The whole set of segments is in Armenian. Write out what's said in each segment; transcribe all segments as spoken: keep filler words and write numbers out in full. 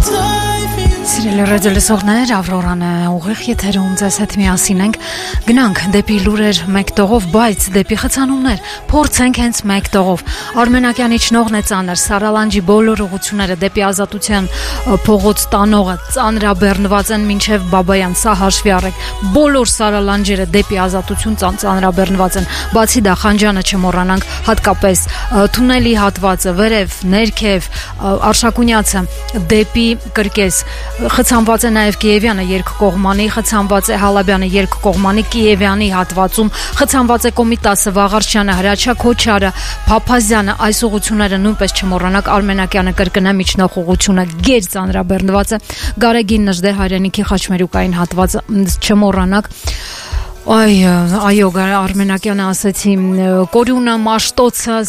Սիրելի ռադիոլսողներ, Ավրորան է ուղիղ եթերում, ձեզ հետ միասին ենք, գնանք դեպի լուրեր մեկ տողով, բայց դեպի խցանումներ, փորձենք հենց մեկ տողով։ Արմենակյանի ճնողն է ծանր, Սարալանջի բոլոր ուղղությունները դեպի Ազատության փողոց տանողը ծանրաբեռնված են մինչև Բաբայան, սա հաշվի առեք, բոլոր Սարալանջերը դեպի Ազատություն ծանրաբեռնված են, բացի դա Խանջանը չմոռանանք, հատկապես թունելի հատվածը, վերև, ներքև, Արշակունյացը դեպի Կրկես, խցանված է նաև Կիևյանը երկկողմանի, խցանված է Հալաբյանը երկկողմանի, Կիևյանի հատվածում, խցանված է Կոմիտասը, Վաղարշյանը, Հրաչյա Քոչարը, Փափազյանը, այս ուղղությունները նույնպես չմոռանաք, Արմենակյանը կրկնա միջնող ուղղությունը գեր ծանրաբեռնված է, Գարեգին Նժդեհ Հայրենիքի խաչմերուկային հատվածը չմոռանաք։ Այ, այո, Արմենակյանը ասեցի, Կորյունը, Մաշտոցը,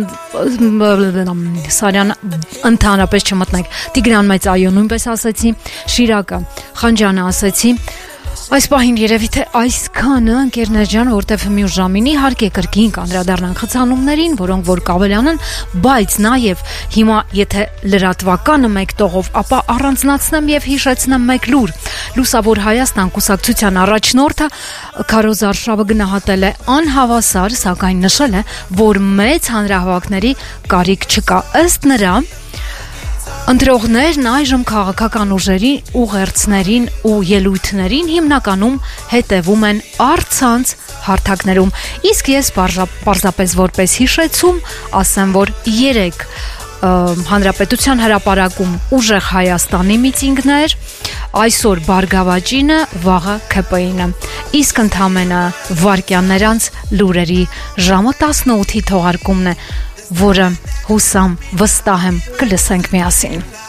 Սարյան ընդհանրապես չմտնեք, Տիգրան Մեծ, այո, նույնպես ասեցի, Շիրակը, Խանջանը ասեցի, այս պահին երևի թե այսքանը ընկերներ ջան, որտեվ մյուս ժամին իհարկե կրկին կանդրադառնանք խցանումներին, որոնք որ կավելանան, բայց նաև հիմա եթե լրատվականը մեկ տողով, ապա առանձնացնեմ եւ հիշեցնեմ մեկ լուր։ Լուսավոր Հայաստան կուսակցության առաջնորդը Քարոզ Արշավը գնահատել է անհավասար, սակայն նշել է, որ մեծ հանրահավաքների կարիք չկա։ Ըստ նրա, ընտրողներն այժմ քաղաքական ուժերի ուղերձներին ու ելույթներին հիմնականում հետևում են առցանց հարթակներում, իսկ ես պարզապես որպես հիշեցում ասեմ, որ երեք Հանրապետության հրապարակում ուժեղ Հայաստանի միտինգներ, այսօր Բարգավաճինը, վաղը K P I-ն, իսկ ընդամենը վայրկյաններ անց լուրերի ժամը տասնութի թողարկումն է, որը հուսամ վստահ եմ կլսենք միասին։